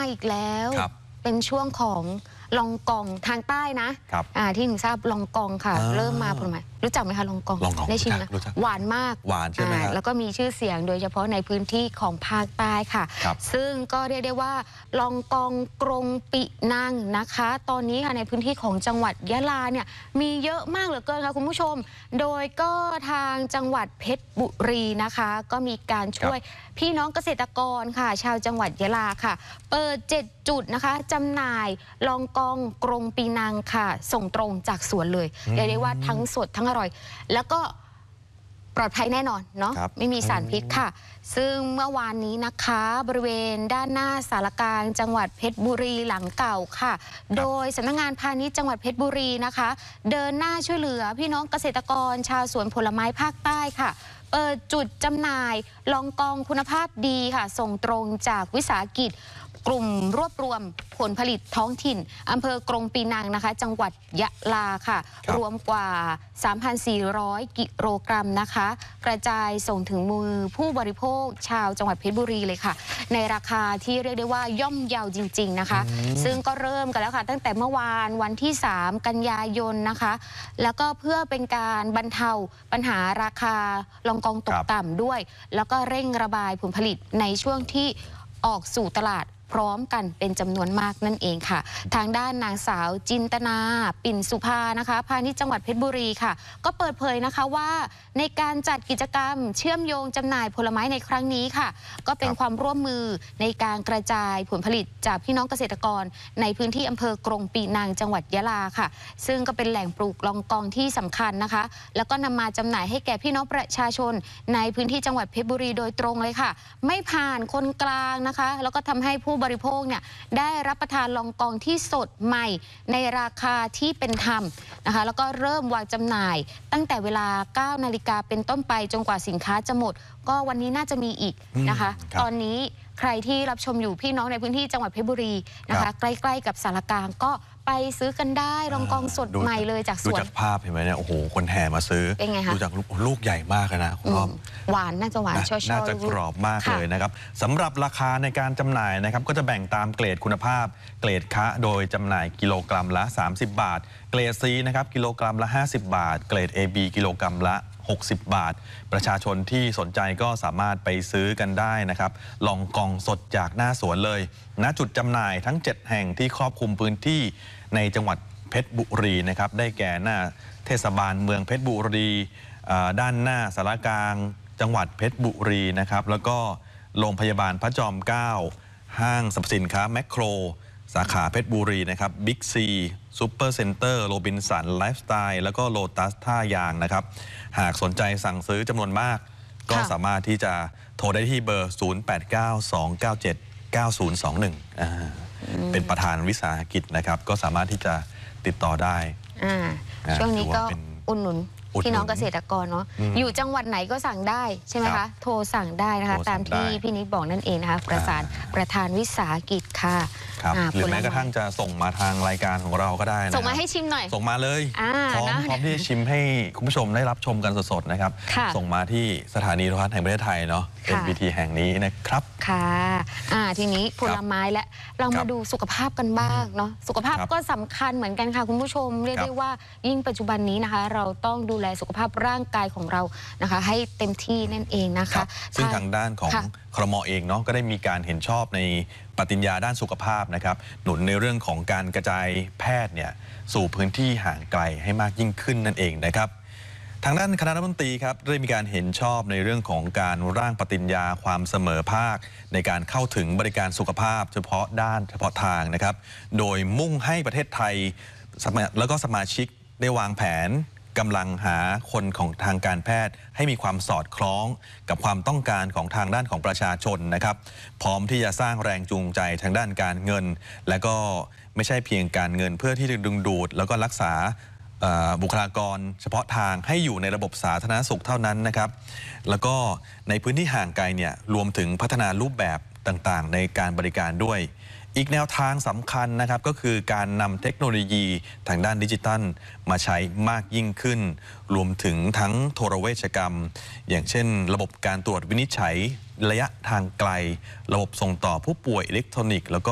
อีกแล้วเป็นช่วงของลองกองทางใต้นะที่หนูทราบลองกองค่ะเริ่มมาผลไม้รู้จักไหมคะลองกองได้ชิมนะหวานมากหวานใช่ไหมแล้วก็มีชื่อเสียงโดยเฉพาะในพื้นที่ของภาคใต้ค่ะซึ่งก็เรียกได้ว่าลองกองกรงปินังนะคะตอนนี้ค่ะในพื้นที่ของจังหวัดยะลาเนี่ยมีเยอะมากเหลือเกินค่ะคุณผู้ชมโดยก็ทางจังหวัดเพชรบุรีนะคะก็มีการช่วยพี่น้องเกษตรกรค่ะชาวจังหวัดยะลาค่ะเปิด7 จุดนะคะจำหน่ายลองกองกรงปีนังค่ะส่งตรงจากสวนเลยเรียกได้ว่าทั้งสดทั้งอร่อยแล้วก็ปลอดภัยแน่นอนเนาะไม่มีสารพิษค่ะซึ่งเมื่อวานนี้นะคะบริเวณด้านหน้าศาลกลางจังหวัดเพชรบุรีหลังเก่าค่ะโดยสำนักงานพาณิชย์จังหวัดเพชรบุรีนะคะเดินหน้าช่วยเหลือพี่น้องเกษตรกรชาวสวนผลไม้ภาคใต้ค่ะเปิดจุดจำหน่ายลองกองคุณภาพดีค่ะส่งตรงจากวิสาหกิจกลุ่มรวบรวมผลผลิตท้องถิ่นอำเภอกรงปีนังนะคะจังหวัดยะลาค่ะรวมกว่า 3,400 กิโลกรัมนะคะกระจายส่งถึงมือผู้บริโภคชาวจังหวัดเพชรบุรีเลยค่ะในราคาที่เรียกได้ว่าย่อมเยาจริงๆนะคะซึ่งก็เริ่มกันแล้วค่ะตั้งแต่เมื่อวานวันที่3 กันยายนนะคะแล้วก็เพื่อเป็นการบรรเทาปัญหาราคาลองกองตกต่ำด้วยแล้วก็เร่งระบายผลผลิตในช่วงที่ออกสู่ตลาดพร้อมกันเป็นจำนวนมากนั่นเองค่ะทางด้านนางสาวจินตนาปิ่นสุภานะคะพาณิชย์จังหวัดเพชรบุรีค่ะก็เปิดเผยนะคะว่าในการจัดกิจกรรมเชื่อมโยงจำหน่ายผลไม้ในครั้งนี้ค่ะก็เป็นความร่วมมือในการกระจายผลผลิตจากพี่น้องเกษตรกรในพื้นที่อำเภอกรงปีนังจังหวัดยะลาค่ะซึ่งก็เป็นแหล่งปลูกลองกองที่สำคัญนะคะแล้วก็นำมาจำหน่ายให้แก่พี่น้องประชาชนในพื้นที่จังหวัดเพชรบุรีโดยตรงเลยค่ะไม่ผ่านคนกลางนะคะแล้วก็ทำให้ผู้บริโภคเนี่ยได้รับประทานลองกองที่สดใหม่ในราคาที่เป็นธรรมนะคะแล้วก็เริ่มวางจำหน่ายตั้งแต่เวลา 9 นาฬิกาเป็นต้นไปจนกว่าสินค้าจะหมดก็วันนี้น่าจะมีอีกนะคะตอนนี้ใครที่รับชมอยู่พี่น้องในพื้นที่จังหวัดเพชรบุรีนะคะใกล้ๆกับสารกลางก็ไปซื้อกันได้ลองกองสดใหม่เลยจากสวนดูจากภาพเห็นไหมเนี่ยโอ้โหคนแห่มาซื้อเป็นไงคะดูจากลูกใหญ่มากนะคุณพ่อหวานน่าจะหวานช่อๆน่าจะกรอบมากเลยนะครับสำหรับราคาในการจำหน่ายนะครับก็จะแบ่งตามเกรดคุณภาพเกรดคะโดยจำหน่ายกิโลกรัมละ30 บาทเกรด C นะครับกิโลกรัมละ50 บาทเกรด AB กิโลกรัมละ60 บาทประชาชนที่สนใจก็สามารถไปซื้อกันได้นะครับลองกองสดจากหน้าสวนเลยณจุดจำหน่ายทั้ง7แห่งที่ครอบคลุมพื้นที่ในจังหวัดเพชรบุรีนะครับได้แก่หน้าเทศบาลเมืองเพชรบุรีด้านหน้าสารกลางจังหวัดเพชรบุรีนะครับแล้วก็โรงพยาบาลพระจอมเกล้าห้างสรรพสินค้าแมคโครสาขาเพชรบุรีนะครับบิ๊กซีซูเปอร์เซ็นเตอร์โรบินสันไลฟ์สไตล์แล้วก็โลตัสท่ายางนะครับหากสนใจสั่งซื้อจำนวนมากก็สามารถที่จะโทรได้ที่เบอร์ 0892979021 เป็นประธานวิสาหกิจนะครับก็สามารถที่จะติดต่อได้ช่วงนี้ก็อุดหนุนพี่น้องเกษตรกรเนาะอยู่จังหวัดไหนก็สั่งได้ใช่ไหมคะโทรสั่งได้นะคะตามที่พี่นิกบอกนั่นเองนะคะประธานวิสาหกิจค่ะหรือแม้กระทั่งจะส่งมาทางรายการของเราก็ได้นะส่งมาให้ชิมหน่อยส่งมาเลยพร้อมที่จะชิมให้คุณผู้ชมได้รับชมกันสดๆนะครับส่งมาที่สถานีโทรทัศน์แห่งประเทศไทยเนาะ NBT แห่งนี้นะครับค่ะทีนี้ผลไม้และเรามาดูสุขภาพกันบ้างเนาะสุขภาพก็สำคัญเหมือนกันค่ะคุณผู้ชมเรียกได้ว่ายิ่งปัจจุบันนี้นะคะเราต้องดูแลสุขภาพร่างกายของเรานะคะให้เต็มที่นั่นเองนะคะซึ่งทางด้านของครม.เองเนาะก็ได้มีการเห็นชอบในปฏิญญาด้านสุขภาพนะครับหนุนในเรื่องของการกระจายแพทย์เนี่ยสู่พื้นที่ห่างไกลให้มากยิ่งขึ้นนั่นเองนะครับทางด้านคณะรัฐมนตรีครับได้มีการเห็นชอบในเรื่องของการร่างปฏิญญาความเสมอภาคในการเข้าถึงบริการสุขภาพเฉพาะด้านเฉพาะทางนะครับโดยมุ่งให้ประเทศไทยแล้วก็สมาชิกได้วางแผนกำลังหาคนของทางการแพทย์ให้มีความสอดคล้องกับความต้องการของทางด้านของประชาชนนะครับพร้อมที่จะสร้างแรงจูงใจทางด้านการเงินและก็ไม่ใช่เพียงการเงินเพื่อที่จะดึงดูดแล้วก็รักษาบุคลากรเฉพาะทางให้อยู่ในระบบสาธารณสุขเท่านั้นนะครับแล้วก็ในพื้นที่ห่างไกลเนี่ยรวมถึงพัฒนารูปแบบต่างๆในการบริการด้วยอีกแนวทางสำคัญนะครับก็คือการนำเทคโนโลยีทางด้านดิจิทัลมาใช้มากยิ่งขึ้นรวมถึงทั้งโทรเวชกรรมอย่างเช่นระบบการตรวจวินิจฉัยระยะทางไกลระบบส่งต่อผู้ป่วยอิเล็กทรอนิกส์แล้วก็